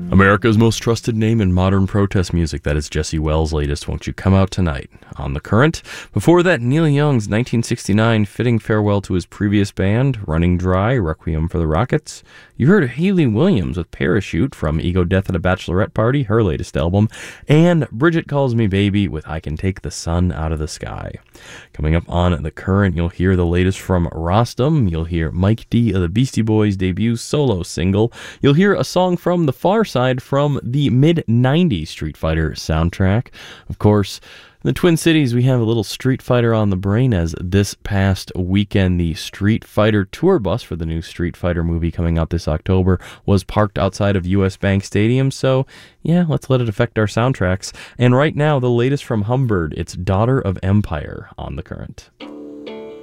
America's most trusted name in modern protest music. That is Jesse Wells' latest, Won't You Come Out Tonight, on The Current. Before that, Neil Young's 1969 fitting farewell to his previous band, Running Dry, Requiem for the Rockets. You heard Hayley Williams with Parachute from Ego Death at a Bachelorette Party, her latest album, and Bridget Calls Me Baby with I Can Take the Sun Out of the Sky. Coming up on The Current, you'll hear the latest from Rostam. You'll hear Mike D of the Beastie Boys' debut solo single. You'll hear a song from The Far Side from the mid-90s Street Fighter soundtrack. Of course, in the Twin Cities, we have a little Street Fighter on the brain, as this past weekend, the Street Fighter tour bus for the new Street Fighter movie coming out this October was parked outside of US Bank Stadium, so yeah, let's let it affect our soundtracks. And right now, the latest from Humbird, it's Daughter of Empire on The Current.